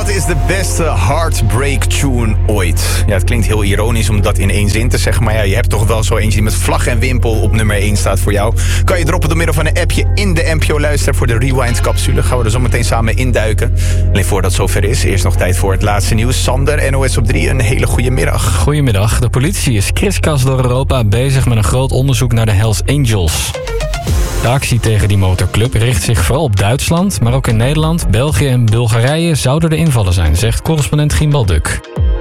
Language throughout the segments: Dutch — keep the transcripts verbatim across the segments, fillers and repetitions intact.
Wat is de beste heartbreak tune ooit? Ja, het klinkt heel ironisch om dat in één zin te zeggen, maar ja, je hebt toch wel zo eentje die met vlag en wimpel op nummer één staat voor jou. Kan je droppen door middel van een appje in de N P O-luister voor de Rewind-capsule. Gaan we er zo meteen samen induiken. Alleen voordat het zover is, eerst nog tijd voor het laatste nieuws. Sander, N O S op drie, een hele goede middag. Goedemiddag. De politie is kriskras door Europa bezig met een groot onderzoek naar de Hells Angels. De actie tegen die motorclub richt zich vooral op Duitsland, maar ook in Nederland, België en Bulgarije zouden er invallen zijn, zegt correspondent Gimbal Duk.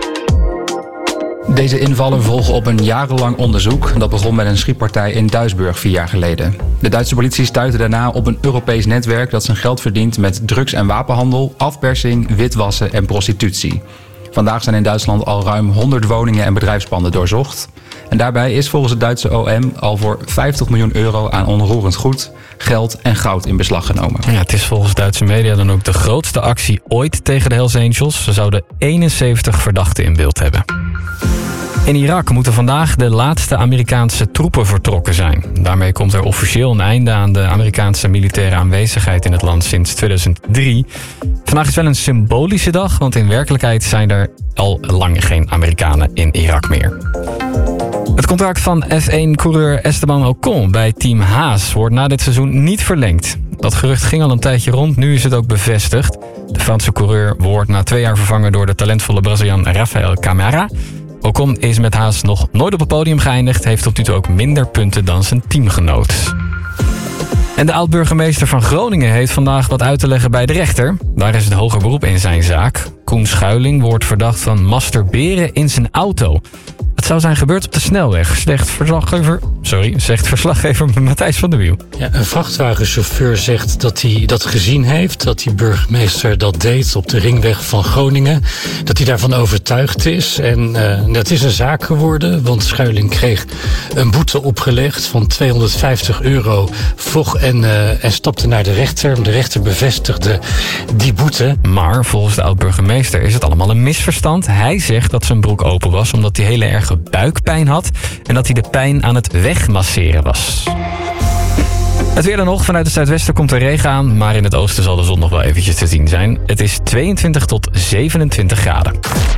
Deze invallen volgen op een jarenlang onderzoek. Dat begon met een schietpartij in Duisburg vier jaar geleden. De Duitse politie stuitte daarna op een Europees netwerk dat zijn geld verdient met drugs- en wapenhandel, afpersing, witwassen en prostitutie. Vandaag zijn in Duitsland al ruim honderd woningen en bedrijfspanden doorzocht. En daarbij is volgens het Duitse O M al voor vijftig miljoen euro aan onroerend goed, geld en goud in beslag genomen. Ja, het is volgens Duitse media dan ook de grootste actie ooit tegen de Hells Angels. Ze zouden eenenzeventig verdachten in beeld hebben. In Irak moeten vandaag de laatste Amerikaanse troepen vertrokken zijn. Daarmee komt er officieel een einde aan de Amerikaanse militaire aanwezigheid in het land sinds tweeduizend drie. Vandaag is wel een symbolische dag, want in werkelijkheid zijn er al lang geen Amerikanen in Irak meer. Het contract van F één-coureur Esteban Ocon bij Team Haas wordt na dit seizoen niet verlengd. Dat gerucht ging al een tijdje rond, nu is het ook bevestigd. De Franse coureur wordt na twee jaar vervangen door de talentvolle Braziliaan Rafael Camara. Ocon is met Haas nog nooit op het podium geëindigd, heeft tot nu toe ook minder punten dan zijn teamgenoot. En de oud-burgemeester van Groningen heeft vandaag wat uit te leggen bij de rechter. Daar is het hoger beroep in zijn zaak. Koen Schuiling wordt verdacht van masturberen in zijn auto. Het zou zijn gebeurd op de snelweg, zegt verslaggever, sorry, zegt verslaggever Matthijs van der Wiel. Ja, een vrachtwagenchauffeur zegt dat hij dat gezien heeft, dat die burgemeester dat deed op de ringweg van Groningen. Dat hij daarvan overtuigd is. En uh, dat is een zaak geworden, want Schuiling kreeg een boete opgelegd van tweehonderdvijftig euro vroeg en, uh, en stapte naar de rechter. De rechter bevestigde die boete. Maar volgens de oud-burgemeester is het allemaal een misverstand. Hij zegt dat zijn broek open was omdat hij hele erge buikpijn had en dat hij de pijn aan het wegmasseren was. Het weer dan nog. Vanuit het zuidwesten komt er regen aan, maar in het oosten zal de zon nog wel eventjes te zien zijn. Het is tweeëntwintig tot zevenentwintig graden.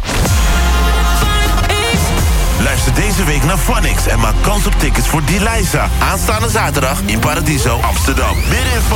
Luister deze week naar Phonics en maak kans op tickets voor Deliza. Aanstaande zaterdag in Paradiso, Amsterdam. Meer info